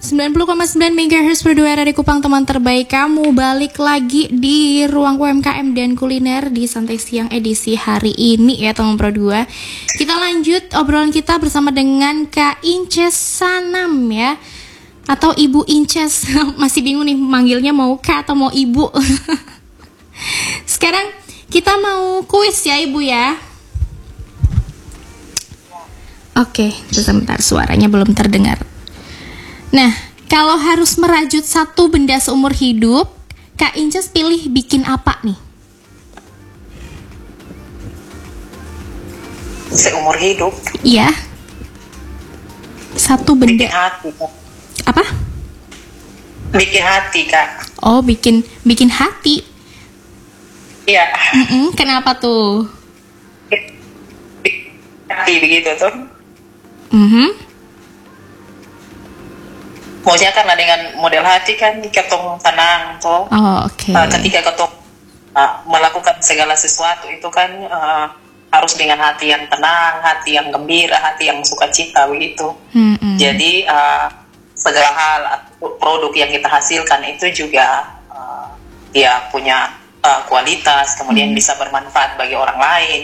90,9 MHz berdua dari Kupang, teman terbaik kamu. Balik lagi di ruang UMKM dan kuliner di Santai Siang edisi hari ini ya teman Pro 2. Kita lanjut obrolan kita bersama dengan Kak Inces Sanam ya, atau Ibu Inces. Masih bingung nih manggilnya mau Kak atau mau Ibu. Sekarang kita mau kuis ya Ibu ya. Oke, sebentar suaranya belum terdengar. Nah, kalau harus merajut satu benda seumur hidup, Kak Inces pilih bikin apa nih? Seumur hidup? Iya. Satu benda. Bikin hati, Kak. Apa? Bikin hati, Kak. Oh, bikin hati. Iya. Kenapa tuh? Hati begitu tuh. Maksudnya karena dengan model hati kan ketong tenang tuh. Oh, oke. Ketika ketong melakukan segala sesuatu itu kan harus dengan hati yang tenang, hati yang gembira, hati yang sukacita begitu. Jadi segala hal produk yang kita hasilkan itu juga ya punya kualitas, kemudian bisa bermanfaat bagi orang lain,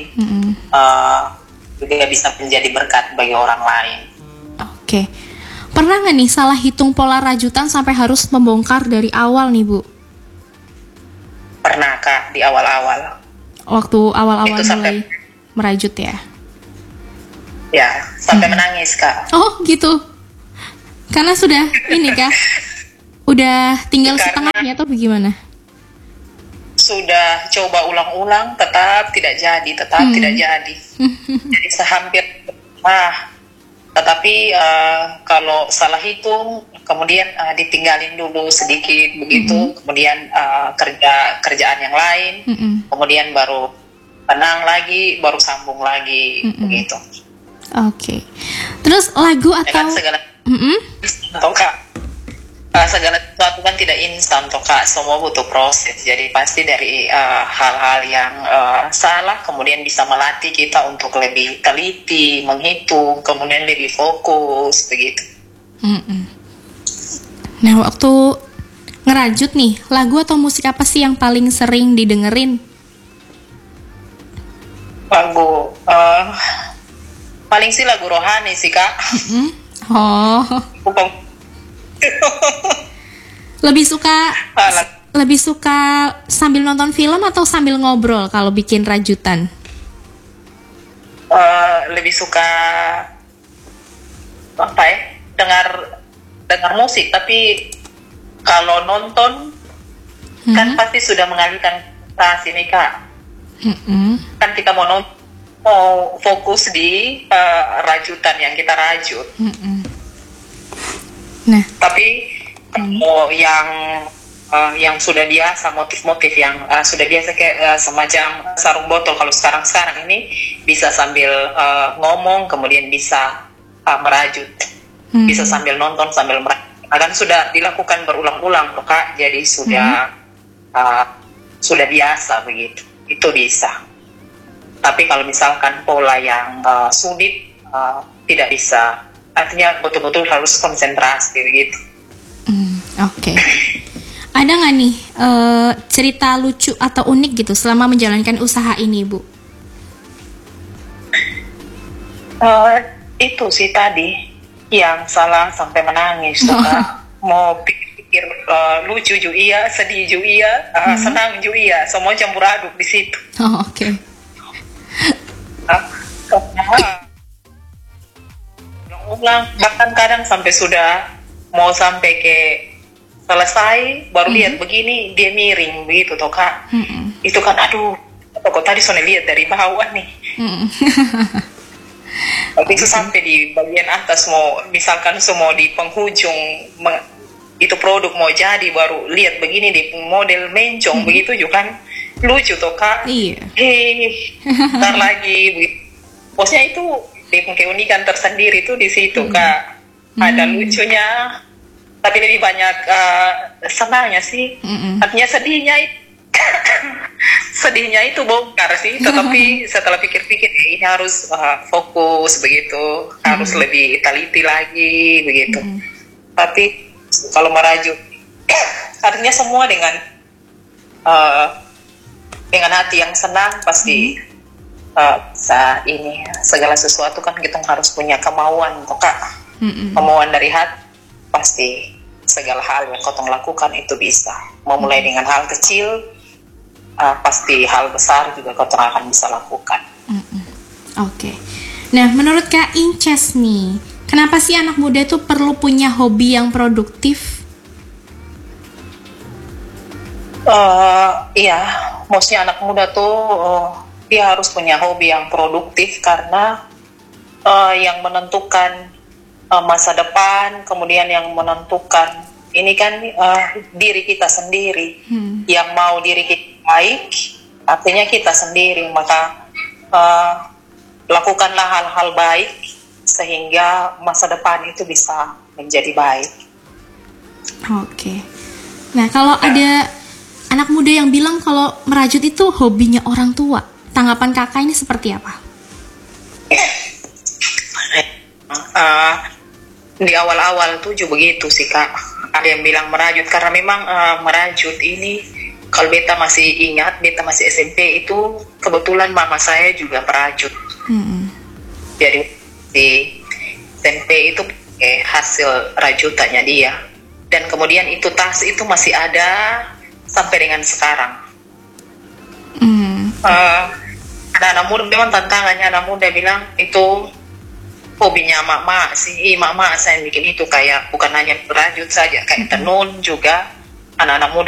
juga bisa menjadi berkat bagi orang lain. Oke. Pernah nggak nih salah hitung pola rajutan sampai harus membongkar dari awal nih Bu? Pernah Kak, di awal-awal. Waktu awal-awal itu mulai merajut ya? Ya, sampai menangis Kak. Oh gitu. Karena sudah ini Kak, udah tinggal setengahnya atau bagaimana? Sudah coba ulang-ulang, tetap tidak jadi. Jadi sehampir tetapi kalau salah hitung kemudian ditinggalin dulu sedikit begitu, kemudian kerjaan yang lain, kemudian baru tenang lagi, baru sambung lagi begitu. Oke. Terus lagu atau dengan segala segala sesuatu kan tidak instan toh Kak, semua butuh proses. Jadi pasti dari hal-hal yang salah kemudian bisa melatih kita untuk lebih teliti, menghitung, kemudian lebih fokus begitu. Nah, waktu ngerajut nih, lagu atau musik apa sih yang paling sering didengerin? Lagu paling sih lagu rohani sih Kak. Oh. Lebih suka sambil nonton film atau sambil ngobrol kalau bikin rajutan? Lebih suka apa ya? Dengar musik, tapi kalau nonton kan pasti sudah mengalihkan tas ini Kak. Kan kita mau fokus di rajutan yang kita rajut. Nah, tapi yang sudah biasa motif-motif yang sudah biasa kayak semacam sarung botol, kalau sekarang ini bisa sambil ngomong kemudian bisa merajut, bisa sambil nonton sambil merajut. Kan sudah dilakukan berulang-ulang loh Kak, jadi sudah biasa begitu, itu bisa. Tapi kalau misalkan pola yang sulit tidak bisa. Artinya betul-betul harus konsentrasi begitu. Oke. Ada nggak nih cerita lucu atau unik gitu selama menjalankan usaha ini, Bu? Itu sih tadi yang salah sampai menangis. Mau pikir lucu juga iya, sedih juga iya, senang juga iya, semua campur aduk di situ. Oh, oke. Ulang, bahkan kadang sampai sudah mau sampai ke selesai baru lihat begini dia miring begitu toh Kak. Itu kan aduh, kok tadi soalnya lihat dari bawah nih. Tapi itu sampai di bagian atas mau misalkan semua di penghujung itu produk mau jadi baru lihat begini di model mencong begitu juga kan lucu toh Kak. Iya. Ntar lagi begitu. Bosnya itu keunikan tersendiri tuh di situ Kak. Ada lucunya, tapi lebih banyak senangnya sih. Artinya sedihnya itu bongkar sih. Tetapi setelah pikir-pikir ini harus fokus begitu, harus lebih teliti lagi begitu. Tapi Kalau merajut artinya semua dengan hati yang senang pasti saat ini segala sesuatu kan kita harus punya kemauan toh Kak. Kemauan dari hati pasti segala hal yang kau lakukan itu bisa. Memulai dengan hal kecil pasti hal besar juga kau akan bisa lakukan. Oke. Nah, menurut Kak Inces nih, kenapa sih anak muda itu perlu punya hobi yang produktif? Iya, maksudnya anak muda tuh dia harus punya hobi yang produktif karena yang menentukan masa depan, kemudian yang menentukan ini kan diri kita sendiri. Yang mau diri kita baik, artinya kita sendiri. Maka lakukanlah hal-hal baik sehingga masa depan itu bisa menjadi baik. Oke. Nah, kalau ada anak muda yang bilang kalau merajut itu hobinya orang tua, tanggapan kakak ini seperti apa? Di awal-awal tuh juga begitu sih Kak. Ada yang bilang merajut karena memang merajut ini kalau beta masih ingat, beta masih SMP itu kebetulan mama saya juga merajut. Jadi di SMP itu hasil rajutannya dia. Dan kemudian itu tas itu masih ada sampai dengan sekarang. Anak-anak muda memang tantangannya, anak muda bilang itu hobinya mak-mak sih. Mak-mak saya bikin itu kayak bukan hanya berajut saja, kayak tenun juga. Anak-anak muda